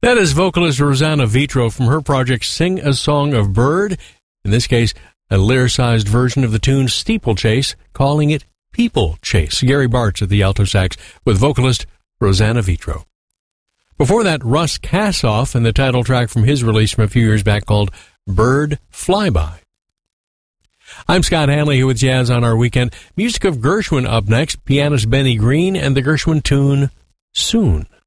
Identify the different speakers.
Speaker 1: That is vocalist Rosanna Vitro from her project Sing a Song of Bird. In this case, a lyricized version of the tune Steeplechase, calling it People Chase. Gary Bartz at the alto sax with vocalist Rosanna Vitro. Before that, Russ Kassoff and the title track from his release from a few years back called Bird Flyby. I'm Scott Hanley here with Jazz on Our Weekend. Music of Gershwin up next, pianist Benny Green and the Gershwin tune Soon.